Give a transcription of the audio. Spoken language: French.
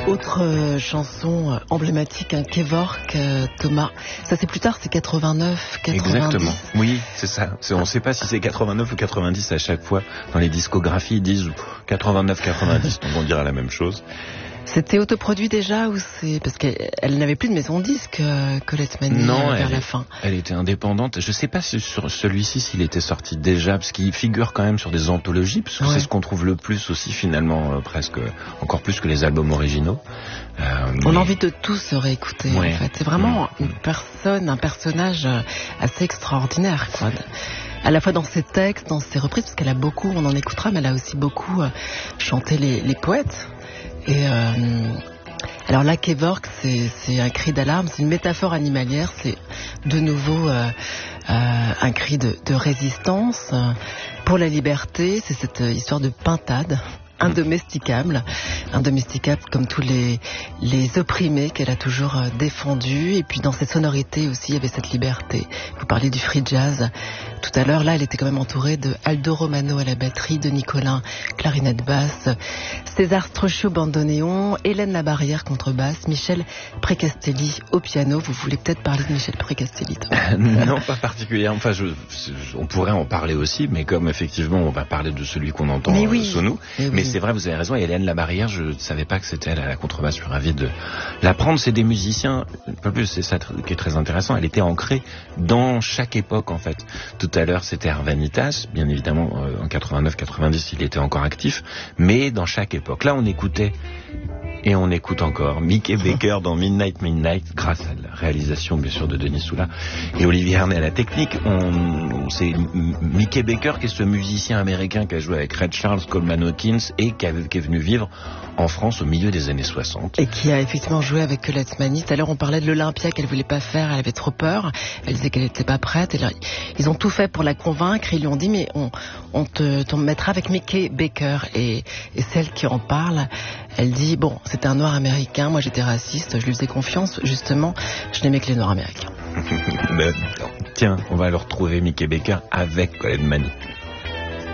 Autre chanson emblématique, un Kevork, Thomas. Ça c'est plus tard, c'est 89, 90. Exactement, oui, c'est ça. On ne sait pas si c'est 89 ou 90 à chaque fois. Dans les discographies, ils disent 89, 90, donc on dira la même chose. C'était autoproduit déjà ou c'est parce qu'elle n'avait plus de maison de disque, Colette Mani, vers la fin. Elle était indépendante. Je ne sais pas si sur celui-ci s'il était sorti déjà, parce qu'il figure quand même sur des anthologies, parce que c'est ce qu'on trouve le plus aussi finalement, presque encore plus que les albums originaux. On a envie de tous se réécouter. En fait, c'est vraiment un personnage assez extraordinaire, quoi. À la fois dans ses textes, dans ses reprises, parce qu'elle a beaucoup, on en écoutera, mais elle a aussi beaucoup chanté les poètes. Et alors là, Kevork, c'est un cri d'alarme, c'est une métaphore animalière, c'est de nouveau un cri de résistance pour la liberté. C'est cette histoire de pintade indomesticable comme tous les opprimés qu'elle a toujours défendus. Et puis dans cette sonorité aussi, il y avait cette liberté. Vous parliez du free jazz tout à l'heure. Là, elle était quand même entourée de Aldo Romano à la batterie, de Nicolin, clarinette basse, César Strochio bandoneon, Hélène Labarrière contrebasse, Michel Precastelli au piano. Vous voulez peut-être parler de Michel Precastelli, Non, pas particulièrement. Enfin, on pourrait en parler aussi, mais comme effectivement on va parler de celui qu'on entend sous nous. Mais c'est vrai, vous avez raison, Hélène Labarrière, je ne savais pas que c'était elle à la contrebasse, je suis ravi de l'apprendre. C'est des musiciens, pas plus, c'est ça qui est très intéressant, elle était ancrée dans chaque époque en fait. Tout à l'heure c'était Arvanitas, bien évidemment en 89-90 il était encore actif, mais dans chaque époque. Là on écoutait et on écoute encore Mickey Baker dans Midnight Midnight, grâce à la réalisation bien sûr de Denis Soula et Olivier Arnay à la technique. C'est Mickey Baker qui est ce musicien américain qui a joué avec Ray Charles, Coleman Hawkins et qui est venu vivre en France au milieu des années 60. Et qui a effectivement joué avec Colette Mani. Tout à l'heure on parlait de l'Olympia qu'elle voulait pas faire, elle avait trop peur, elle disait qu'elle n'était pas prête. Et là, ils ont tout fait pour la convaincre, ils lui ont dit mais on te mettra avec Mickey Baker. Et celle qui en parle, elle dit bon, c'était un noir américain, moi j'étais raciste, je lui faisais confiance, justement, je n'aimais que les noirs américains. Tiens, on va le retrouver Mickey Baker avec Colette Mani.